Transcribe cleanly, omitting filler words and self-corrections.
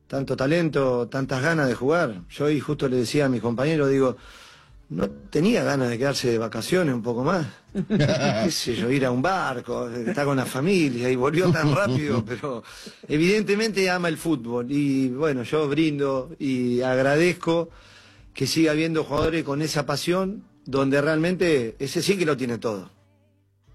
tanto talento, tantas ganas de jugar. Yo hoy justo le decía a mis compañeros, digo, no tenía ganas de quedarse de vacaciones un poco más. Qué sé yo, ir a un barco, estar con la familia, y volvió tan rápido, pero evidentemente ama el fútbol. Y bueno, yo brindo y agradezco que siga habiendo jugadores con esa pasión, donde realmente ese sí que lo tiene todo.